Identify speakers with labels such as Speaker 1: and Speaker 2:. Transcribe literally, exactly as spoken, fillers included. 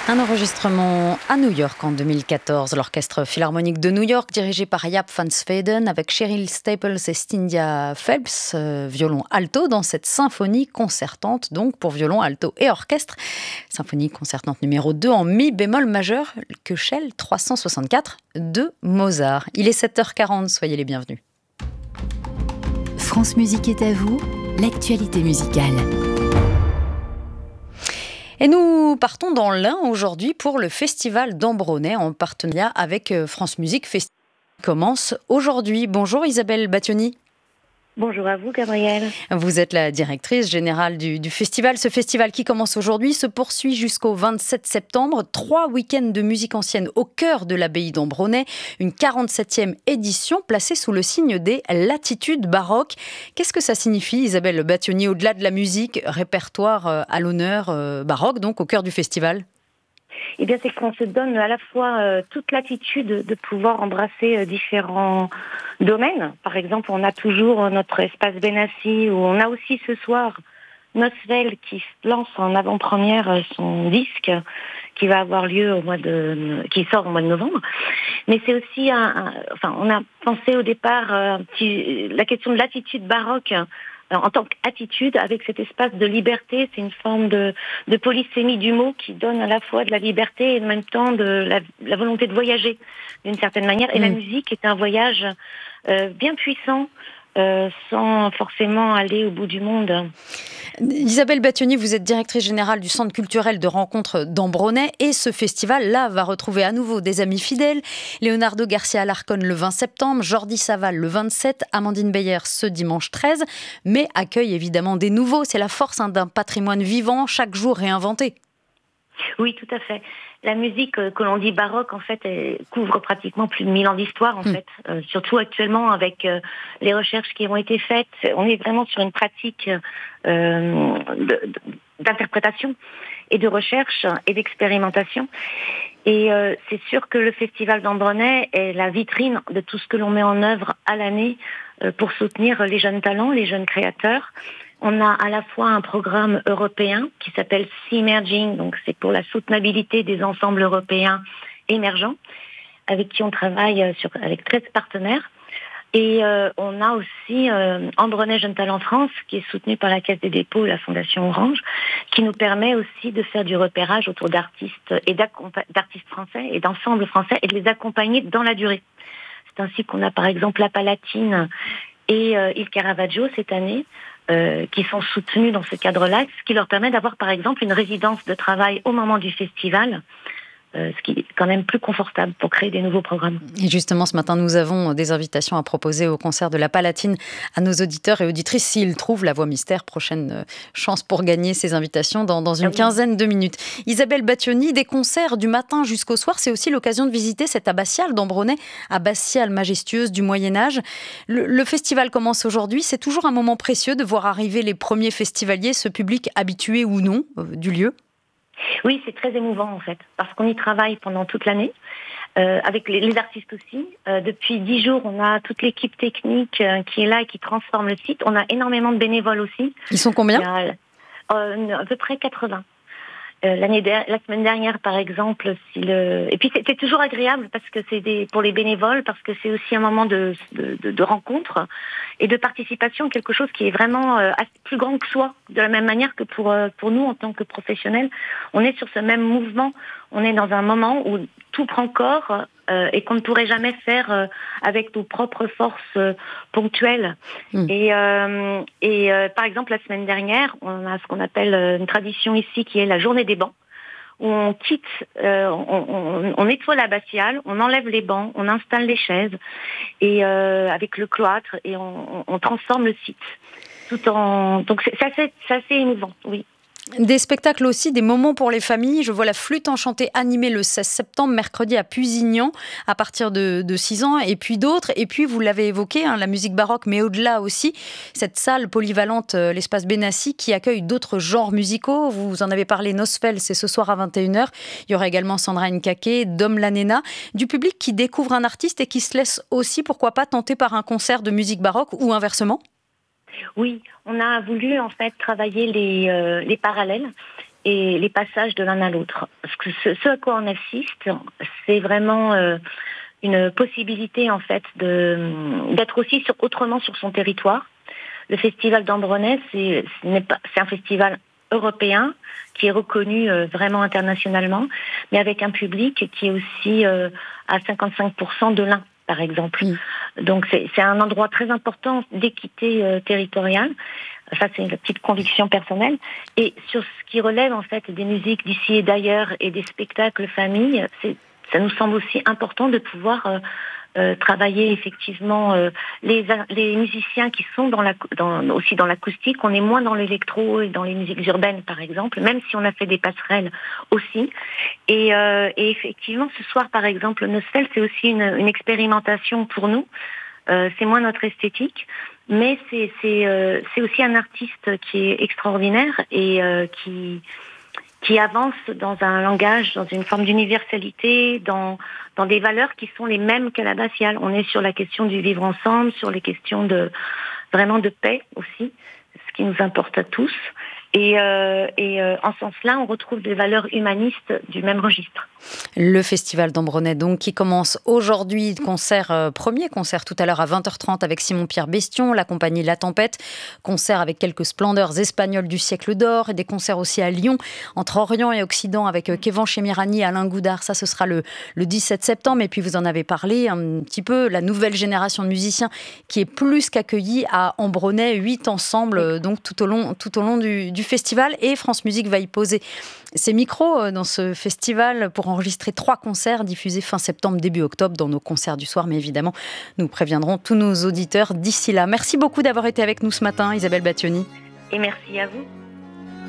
Speaker 1: Un enregistrement à New York en deux mille quatorze. L'Orchestre Philharmonique de New York, dirigé par Jaap van Zweden, avec Cheryl Staples et Cynthia Phelps, euh, violon alto, dans cette symphonie concertante, donc pour violon, alto et orchestre. Symphonie concertante numéro deux en mi bémol majeur, Köchel trois cent soixante-quatre de Mozart. Il est sept heures quarante, soyez les bienvenus.
Speaker 2: France Musique est à vous, l'actualité musicale.
Speaker 1: Et nous partons dans l'Ain aujourd'hui pour le Festival d'Ambronay en partenariat avec France Musique. Festival commence aujourd'hui. Bonjour Isabelle Battioni.
Speaker 3: Bonjour à vous, Gabrielle.
Speaker 1: Vous êtes la directrice générale du, du festival. Ce festival qui commence aujourd'hui se poursuit jusqu'au vingt-sept septembre. Trois week-ends de musique ancienne au cœur de l'abbaye d'Ambronay. Une quarante-septième édition placée sous le signe des latitudes baroques. Qu'est-ce que ça signifie, Isabelle Battioni, au-delà de la musique, répertoire à l'honneur baroque, donc au cœur du festival ?
Speaker 3: Eh bien, c'est qu'on se donne à la fois euh, toute l'attitude de pouvoir embrasser euh, différents domaines. Par exemple, on a toujours notre espace Benassi, où on a aussi ce soir Nosvel qui lance en avant-première euh, son disque, qui va avoir lieu au mois de, qui sort au mois de novembre. Mais c'est aussi un, un enfin, on a pensé au départ euh, un petit, la question de l'attitude baroque. En tant qu'attitude, avec cet espace de liberté, c'est une forme de, de polysémie du mot qui donne à la fois de la liberté et en même temps de la, la volonté de voyager d'une certaine manière. Et mmh. la musique est un voyage euh, bien puissant, euh, sans forcément aller au bout du monde.
Speaker 1: Isabelle Battioni, vous êtes directrice générale du Centre culturel de rencontres d'Ambronay et ce festival-là va retrouver à nouveau des amis fidèles. Leonardo Garcia Alarcón le vingt septembre, Jordi Savall le vingt-sept, Amandine Beyer ce dimanche treize, mais accueille évidemment des nouveaux. C'est la force hein, d'un patrimoine vivant, chaque jour réinventé.
Speaker 3: Oui, tout à fait. La musique que l'on dit baroque, en fait, elle couvre pratiquement plus de mille ans d'histoire, en mmh. fait. Euh, surtout actuellement, avec euh, les recherches qui ont été faites, on est vraiment sur une pratique euh, de, d'interprétation et de recherche et d'expérimentation. Et euh, c'est sûr que le Festival d'Ambronay est la vitrine de tout ce que l'on met en œuvre à l'année euh, pour soutenir les jeunes talents, les jeunes créateurs. On a à la fois un programme européen qui s'appelle Seamerging, donc c'est pour la soutenabilité des ensembles européens émergents, avec qui on travaille sur, avec treize partenaires. Et euh, on a aussi euh, Ambronay Jeunes Talents France, qui est soutenu par la Caisse des dépôts et la Fondation Orange, qui nous permet aussi de faire du repérage autour d'artistes et d'artistes français et d'ensembles français et de les accompagner dans la durée. C'est ainsi qu'on a par exemple La Palatine et euh, Il Caravaggio cette année, Euh, qui sont soutenus dans ce cadre-là, ce qui leur permet d'avoir par exemple une résidence de travail au moment du festival, euh, ce qui est quand même plus confortable pour créer des nouveaux programmes.
Speaker 1: Et justement, ce matin, nous avons des invitations à proposer au concert de La Palatine à nos auditeurs et auditrices s'ils trouvent la voie mystère. Prochaine chance pour gagner ces invitations dans, dans une ah oui. quinzaine de minutes. Isabelle Battioni, des concerts du matin jusqu'au soir, c'est aussi l'occasion de visiter cette abbatiale d'Ambronay, abbatiale majestueuse du Moyen-Âge. Le, le festival commence aujourd'hui. C'est toujours un moment précieux de voir arriver les premiers festivaliers, ce public habitué ou non euh, du lieu.
Speaker 3: Oui, c'est très émouvant en fait, parce qu'on y travaille pendant toute l'année, euh, avec les, les artistes aussi. Euh, depuis dix jours, on a toute l'équipe technique euh, qui est là et qui transforme le site. On a énormément de bénévoles aussi.
Speaker 1: Ils sont combien ?
Speaker 3: Il y a, euh, à peu près quatre-vingts. Euh, l'année der- la semaine dernière, par exemple, si le... et puis c'est, c'est toujours agréable parce que c'est des, pour les bénévoles, parce que c'est aussi un moment de, de, de, de rencontre et de participation, quelque chose qui est vraiment euh, plus grand que soi, de la même manière que pour euh, pour nous en tant que professionnels, on est sur ce même mouvement, on est dans un moment où tout prend corps euh, et qu'on ne pourrait jamais faire euh, avec nos propres forces euh, ponctuelles. Mmh. Et, euh, et euh, par exemple, la semaine dernière, on a ce qu'on appelle une tradition ici qui est la journée des bancs, où on quitte, euh, on, on, on nettoie l'abbatiale, on enlève les bancs, on installe les chaises, et euh, avec le cloître, et on, on transforme le site. Tout en... Donc c'est, c'est, assez, c'est assez émouvant, oui.
Speaker 1: Des spectacles aussi, des moments pour les familles. Je vois la flûte enchantée animée le seize septembre, mercredi à Pusignan, à partir de, de six ans, et puis d'autres. Et puis, vous l'avez évoqué, hein, la musique baroque, mais au-delà aussi, cette salle polyvalente, euh, l'espace Benassi, qui accueille d'autres genres musicaux. Vous en avez parlé, Nosvel, c'est ce soir à vingt et une heures. Il y aura également Sandra Nkake, Dom Lanena, du public qui découvre un artiste et qui se laisse aussi, pourquoi pas, tenter par un concert de musique baroque ou inversement.
Speaker 3: Oui, on a voulu en fait travailler les, euh, les parallèles et les passages de l'un à l'autre. Parce que ce, ce à quoi on assiste, c'est vraiment euh, une possibilité en fait de d'être aussi sur, autrement sur son territoire. Le festival d'Ambronay, c'est, ce n'est pas, c'est un festival européen qui est reconnu euh, vraiment internationalement, mais avec un public qui est aussi euh, à cinquante-cinq pour cent de l'Ain, par exemple. Mmh. Donc c'est, c'est un endroit très important d'équité euh, territoriale. Ça, c'est une petite conviction personnelle. Et sur ce qui relève en fait des musiques d'ici et d'ailleurs et des spectacles famille, c'est, ça nous semble aussi important de pouvoir euh, Euh, travailler effectivement euh, les, les musiciens qui sont dans la, dans, aussi dans l'acoustique. On est moins dans l'électro et dans les musiques urbaines, par exemple, même si on a fait des passerelles aussi. Et, euh, et effectivement, ce soir, par exemple, Nosfell, c'est aussi une, une expérimentation pour nous. Euh, c'est moins notre esthétique, mais c'est, c'est, euh, c'est aussi un artiste qui est extraordinaire et euh, qui... qui avance dans un langage, dans une forme d'universalité, dans, dans des valeurs qui sont les mêmes qu'à l'abbatiale. On est sur la question du vivre ensemble, sur les questions de vraiment de paix aussi, ce qui nous importe à tous. Et, euh, et euh, en ce sens-là, on retrouve des valeurs humanistes du même registre.
Speaker 1: Le festival d'Ambronay, donc, qui commence aujourd'hui, concert, euh, premier concert tout à l'heure à vingt heures trente avec Simon-Pierre Bestion, la compagnie La Tempête, concert avec quelques splendeurs espagnoles du siècle d'or, et des concerts aussi à Lyon, entre Orient et Occident, avec euh, Kévan Chemirani et Alain Goudard. Ça, ce sera le, le dix-sept septembre. Et puis, vous en avez parlé un petit peu, la nouvelle génération de musiciens qui est plus qu'accueillie à Ambronay, huit ensemble, euh, donc tout au long, tout au long du, du festival. Et France Musique va y poser ses micros dans ce festival pour enregistrer trois concerts diffusés fin septembre, début octobre dans nos concerts du soir. Mais évidemment, nous préviendrons tous nos auditeurs d'ici là. Merci beaucoup d'avoir été avec nous ce matin, Isabelle Battioni.
Speaker 3: Et merci à vous.